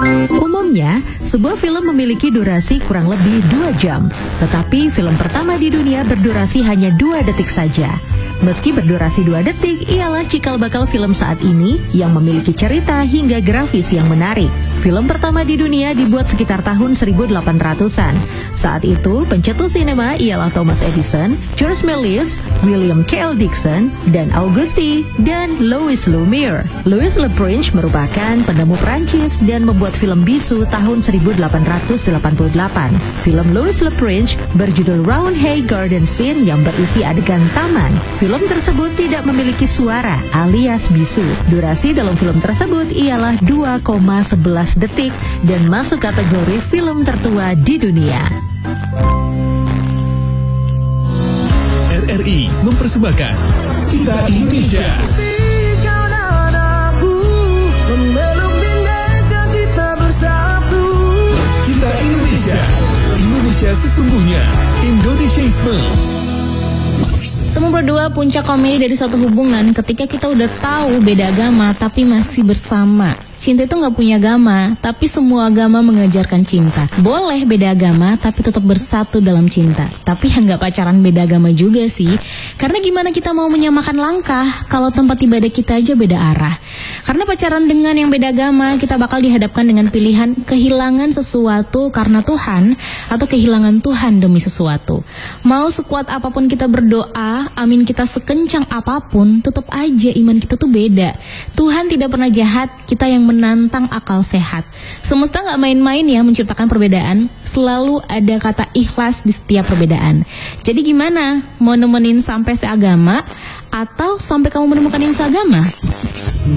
Umumnya, sebuah film memiliki durasi kurang lebih 2 jam, tetapi film pertama di dunia berdurasi hanya 2 detik saja. Meski berdurasi 2 detik, ialah cikal bakal film saat ini yang memiliki cerita hingga grafis yang menarik. Film pertama di dunia dibuat sekitar tahun 1800-an. Saat itu, pencetus sinema ialah Thomas Edison, George Méliès, William K.L. Dixon, dan Auguste dan Louis Lumière. Louis Le Prince merupakan penemu Prancis dan membuat film bisu tahun 1888. Film Louis Le Prince berjudul Round Hay Garden Scene yang berisi adegan taman. Film tersebut tidak memiliki suara alias bisu. Durasi dalam film tersebut ialah 2,11 detik dan masuk kategori film tertua di dunia. RRI mempersembahkan Kita Indonesia. Kita Indonesia. Indonesia sesungguhnya. Indonesiaisme. Temu berdua puncak komedi dari suatu hubungan ketika kita udah tahu beda agama tapi masih bersama. Cinta itu gak punya agama, tapi semua agama mengajarkan cinta. Boleh beda agama, tapi tetap bersatu dalam cinta. Tapi yang gak pacaran beda agama juga sih. Karena gimana kita mau menyamakan langkah kalau tempat ibadah kita aja beda arah. Karena pacaran dengan yang beda agama, kita bakal dihadapkan dengan pilihan kehilangan sesuatu karena Tuhan, atau kehilangan Tuhan demi sesuatu. Mau sekuat apapun kita berdoa, amin kita sekencang apapun, tetap aja iman kita tuh beda. Tuhan tidak pernah jahat, kita yang menantang akal sehat. Semesta gak main-main ya menciptakan perbedaan. Selalu ada kata ikhlas di setiap perbedaan. Jadi gimana? Mau nemenin sampai seagama atau sampai kamu menemukan yang seagama?